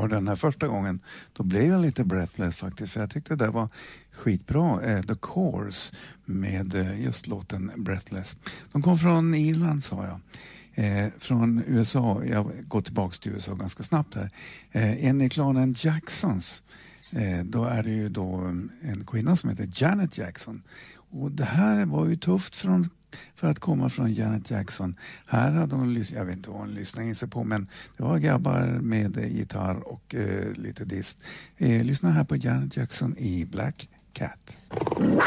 hörde den här första gången, då blev jag lite breathless faktiskt. För jag tyckte det var skitbra. The Course med just låten Breathless. De kom från Irland, sa jag. Från USA, jag går tillbaka till USA ganska snabbt här. En i klanen Jacksons. Då är det ju då en kvinna som heter Janet Jackson. Och det här var ju tufft för att komma från Janet Jackson. Här hade hon, jag vet inte vad hon lyssnade in sig på, men det var grabbar med gitarr och lite dist. Lyssna här på Janet Jackson i Black Cat.